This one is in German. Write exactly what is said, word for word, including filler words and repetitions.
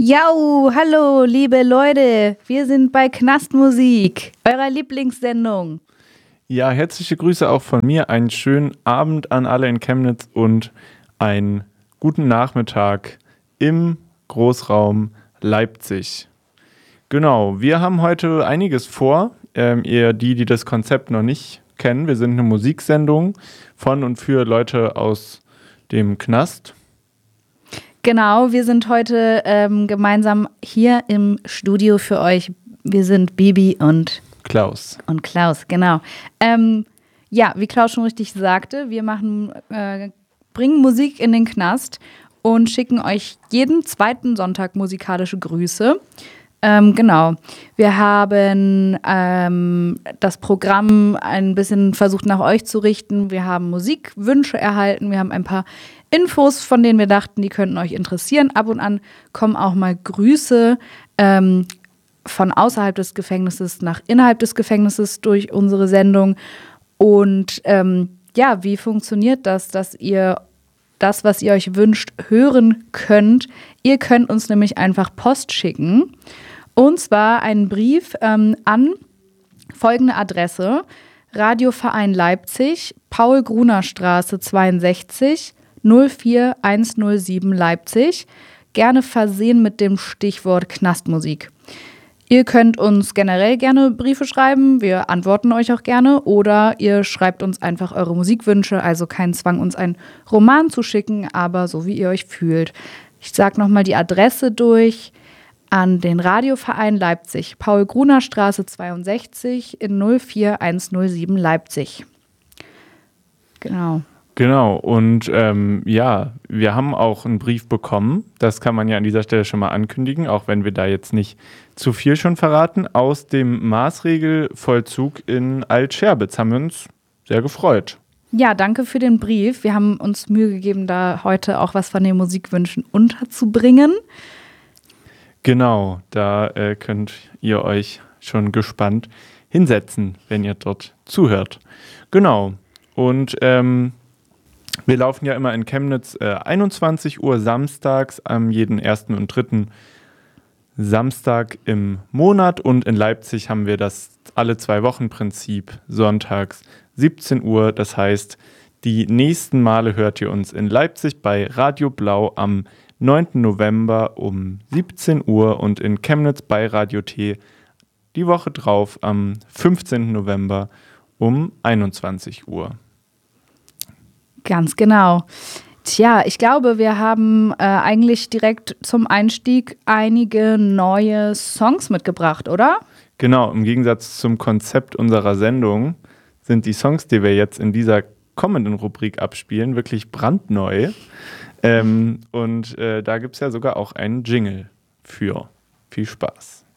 Jau, hallo, liebe Leute, wir sind bei Knastmusik, eurer Lieblingssendung. Ja, herzliche Grüße auch von mir, einen schönen Abend an alle in Chemnitz und einen guten Nachmittag im Großraum Leipzig. Genau, wir haben heute einiges vor, ähm, ihr die, die das Konzept noch nicht kennen, wir sind eine Musiksendung von und für Leute aus dem Knast. Genau, wir sind heute ähm, gemeinsam hier im Studio für euch. Wir sind Bibi und Klaus. Und Klaus, genau. Ähm, ja, wie Klaus schon richtig sagte, wir machen, äh, bringen Musik in den Knast und schicken euch jeden zweiten Sonntag musikalische Grüße. Ähm, genau. Wir haben ähm, das Programm ein bisschen versucht nach euch zu richten. Wir haben Musikwünsche erhalten. Wir haben ein paar Infos, von denen wir dachten, die könnten euch interessieren. Ab und an kommen auch mal Grüße ähm, von außerhalb des Gefängnisses nach innerhalb des Gefängnisses durch unsere Sendung. Und ähm, ja, wie funktioniert das, dass ihr das, was ihr euch wünscht, hören könnt? Ihr könnt uns nämlich einfach Post schicken. Und zwar einen Brief ähm, an folgende Adresse: Radioverein Leipzig, Paul-Gruner-Straße zweiundsechzig, null vier eins null sieben Leipzig. Gerne versehen mit dem Stichwort Knastmusik. Ihr könnt uns generell gerne Briefe schreiben, wir antworten euch auch gerne, oder ihr schreibt uns einfach eure Musikwünsche, also kein Zwang, uns einen Roman zu schicken, aber so wie ihr euch fühlt. Ich sage nochmal die Adresse durch: an den Radioverein Leipzig, Paul-Gruner-Straße zweiundsechzig in null vier eins null sieben Leipzig. Genau. Genau, und ähm, ja, wir haben auch einen Brief bekommen, das kann man ja an dieser Stelle schon mal ankündigen, auch wenn wir da jetzt nicht zu viel schon verraten, aus dem Maßregelvollzug in Alt-Scherbitz. Haben wir uns sehr gefreut. Ja, danke für den Brief. Wir haben uns Mühe gegeben, da heute auch was von den Musikwünschen unterzubringen. Genau, da äh, könnt ihr euch schon gespannt hinsetzen, wenn ihr dort zuhört. Genau, und ähm, wir laufen ja immer in Chemnitz äh, einundzwanzig Uhr samstags am jeden ersten und dritten Samstag im Monat, und in Leipzig haben wir das alle zwei Wochen Prinzip sonntags siebzehn Uhr. Das heißt, die nächsten Male hört ihr uns in Leipzig bei Radio Blau am neunten November um siebzehn Uhr und in Chemnitz bei Radio T die Woche drauf am fünfzehnten November um einundzwanzig Uhr. Ganz genau. Tja, ich glaube, wir haben äh, eigentlich direkt zum Einstieg einige neue Songs mitgebracht, oder? Genau, im Gegensatz zum Konzept unserer Sendung sind die Songs, die wir jetzt in dieser kommenden Rubrik abspielen, wirklich brandneu. Ähm, und äh, da gibt es ja sogar auch einen Jingle für. Viel Spaß.